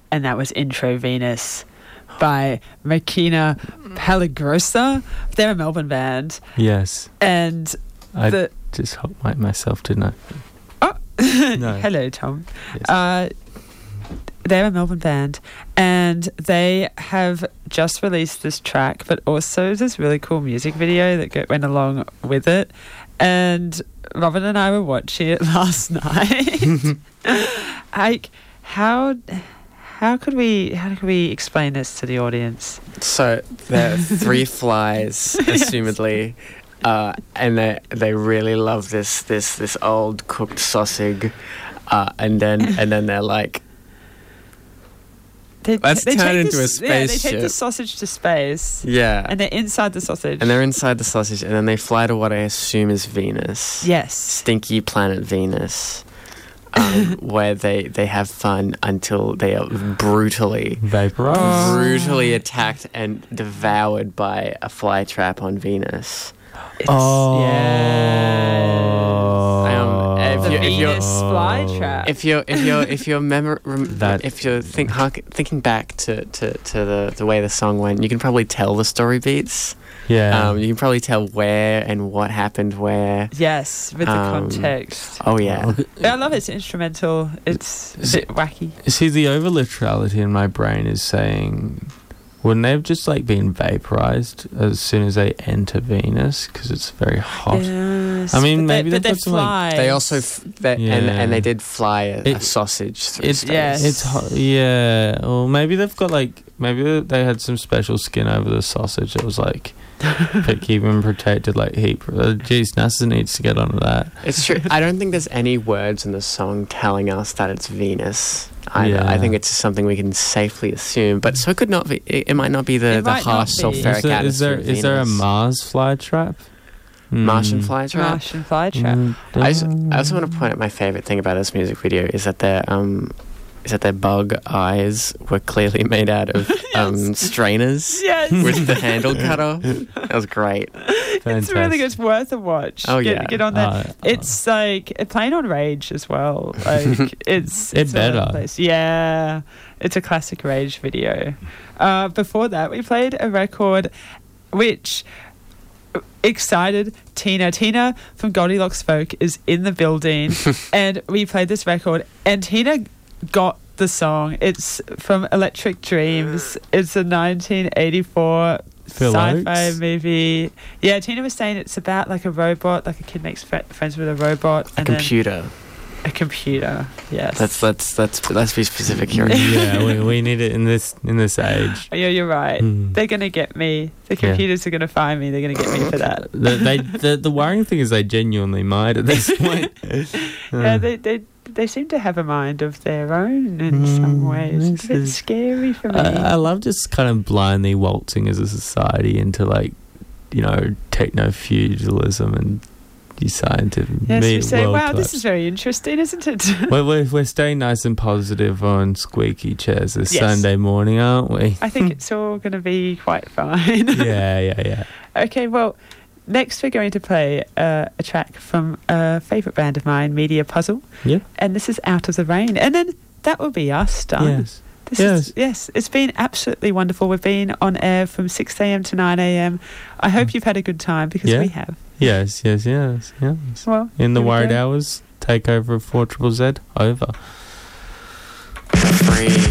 and that was Intro Venus by Makina Palagrosa. They're a Melbourne band. Yes. And I just helped myself, didn't I? Oh, No. Hello, Tom. Yes. They're a Melbourne band, and they have just released this track, but also this really cool music video that went along with it. And Robin and I were watching it last night. Like, how could we explain this to the audience? So there are 3 flies, assumedly, and they really love this old cooked sausage, and then they're like, let's turn into a spaceship. Yeah, they take the sausage to space. Yeah. And they're inside the sausage. And they're inside the sausage, and then they fly to what I assume is Venus. Yes. Stinky planet Venus. Where they have fun until they are brutally attacked and devoured by a fly trap on Venus. The Venus fly trap. If you're thinking back to the way the song went, you can probably tell the story beats. Yeah. You can probably tell where and what happened where. Yes, with the context. Oh, yeah. I love its instrumental. It's a bit wacky. See, the over-literality in my brain is saying, wouldn't they have just been vaporized as soon as they enter Venus because it's very hot? Yes, I mean, but maybe they they've got fly. They also and they did fly a sausage through space. Yes. It's hot, yeah. Or maybe they've got maybe they had some special skin over the sausage that was keep them protected heat. Geez, NASA needs to get onto that. It's true. I don't think there's any words in the song telling us that it's Venus either. Yeah. I think it's just something we can safely assume. But so it could not be. It might not be the harsh sulfuric acid. Is there a Mars fly trap? Martian fly trap? Martian fly trap. I also want to point out my favourite thing about this music video is that their bug eyes were clearly made out of strainers with the handle cut off. That was great. It's really good. It's worth a watch. Oh, Get on that. It's playing on Rage as well. It's better. Yeah, it's a classic Rage video. Before that, we played a record which excited Tina from Goldilocks Folk is in the building, and we played this record, and Tina got the song. It's from Electric Dreams. It's a 1984 sci-fi movie. Yeah, Tina was saying it's about a robot, a kid makes friends with a robot. A computer. A computer, yes. Let's be specific here. Yeah, we need it in this age. Oh, yeah, you're right. They're going to get me. The computers are going to find me. They're going to get me for that. The worrying thing is they genuinely might at this point. Yeah, they seem to have a mind of their own in some ways. It's a bit scary for me. I love just kind of blindly waltzing as a society into techno-feudalism and scientific. Yes, we say, wow, this is very interesting, isn't it? We're staying nice and positive on squeaky chairs this Sunday morning, aren't we? I think it's all going to be quite fine. Yeah. Okay, well, next we're going to play a track from a favourite band of mine, Media Puzzle. Yeah. And this is Out of the Rain. And then that will be us done. Yes. It's been absolutely wonderful. We've been on air from 6 a.m. to 9 a.m. I hope you've had a good time, because we have. Yes. Well, in the worried hours, takeover of 4ZZZ, over. Free.